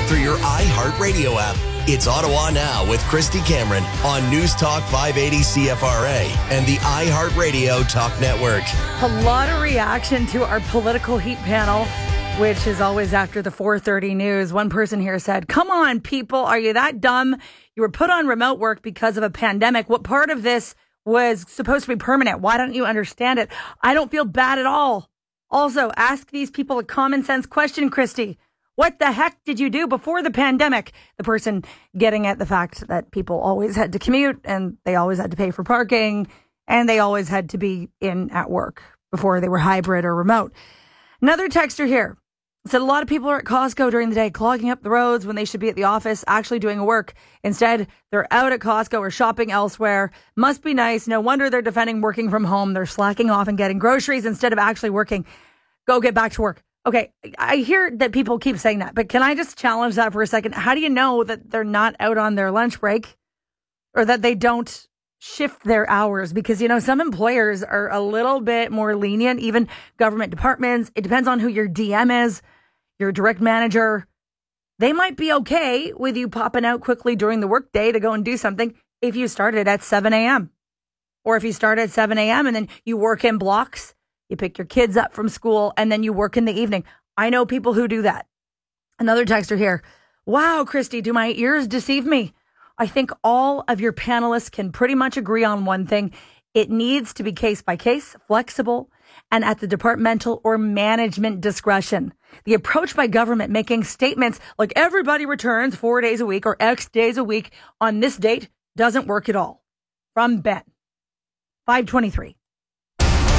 through your iHeartRadio app. It's Ottawa Now with Christy Cameron on News Talk 580 CFRA and the iHeartRadio Talk Network. A lot of reaction to our political heat panel, which is always after the 4:30 news. One person here said, "Come on, people, are you that dumb? You were put on remote work because of a pandemic. What part of this was supposed to be permanent? Why don't you understand it? I don't feel bad at all. Also, ask these people a common sense question, Christy. What the heck did you do before the pandemic?" The person getting at the fact that people always had to commute and they always had to pay for parking and they always had to be in at work before they were hybrid or remote. Another texter here said a lot of people are at Costco during the day clogging up the roads when they should be at the office actually doing work. Instead, they're out at Costco or shopping elsewhere. Must be nice. No wonder they're defending working from home. They're slacking off and getting groceries instead of actually working. Go get back to work. Okay, I hear that people keep saying that, but can I just challenge that for a second? How do you know that they're not out on their lunch break or that they don't shift their hours? Because, you know, some employers are a little bit more lenient, even government departments. It depends on who your DM is, your direct manager. They might be okay with you popping out quickly during the workday to go and do something if you started at 7 a.m. Or if you start at 7 a.m. and then you work in blocks. You pick your kids up from school and then you work in the evening. I know people who do that. Another texter here. Wow, Christy, do my ears deceive me? I think all of your panelists can pretty much agree on one thing. It needs to be case by case, flexible, and at the departmental or management discretion. The approach by government making statements like everybody returns 4 days a week or X days a week on this date doesn't work at all. From Ben. 523.